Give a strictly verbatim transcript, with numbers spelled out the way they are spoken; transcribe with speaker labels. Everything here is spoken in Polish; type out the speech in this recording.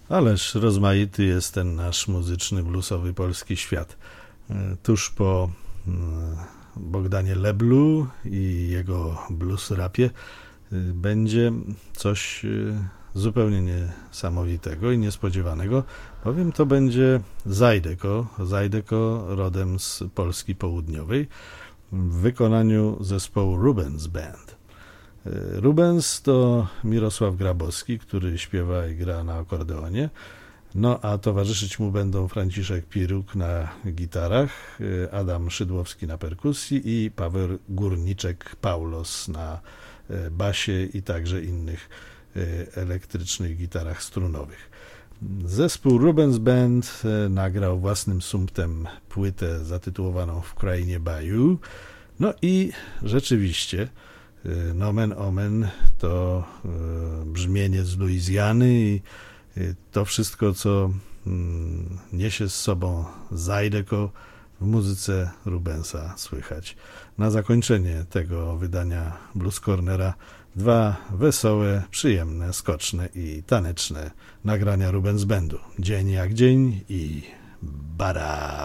Speaker 1: Ależ rozmaity jest ten nasz muzyczny, bluesowy polski świat. Tuż po Bogdanie Leblu i jego blues rapie będzie coś zupełnie niesamowitego i niespodziewanego, bowiem to będzie Zydeco, Zydeco rodem z Polski Południowej w wykonaniu zespołu Rubens Band. Rubens to Mirosław Grabowski, który śpiewa i gra na akordeonie, no a towarzyszyć mu będą Franciszek Piruk na gitarach, Adam Szydłowski na perkusji i Paweł Górniczek-Paulos na basie i także innych elektrycznych gitarach strunowych. Zespół Rubens Band nagrał własnym sumptem płytę zatytułowaną W krainie Bayou, no i rzeczywiście nomen omen to brzmienie z Luizjany i to wszystko, co niesie z sobą Zydeco w muzyce Rubensa słychać. Na zakończenie tego wydania Blues Cornera dwa wesołe, przyjemne, skoczne i taneczne nagrania Rubens Bandu. Dzień jak dzień i bara.